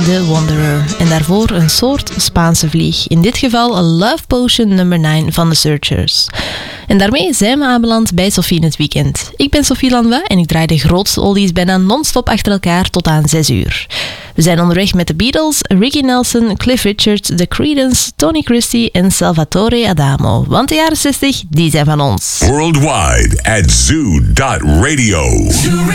The Wanderer. En daarvoor een soort Spaanse vlieg. In dit geval Love Potion nummer 9 van The Searchers. En daarmee zijn we aanbeland bij Sophie in het weekend. Ik ben Sophie Lanois en ik draai de grootste oldies bijna non-stop achter elkaar tot aan 6 uur. We zijn onderweg met de Beatles, Ricky Nelson, Cliff Richard, The Creedence, Tony Christie en Salvatore Adamo. Want de jaren 60, die zijn van ons. Worldwide at zoo.radio.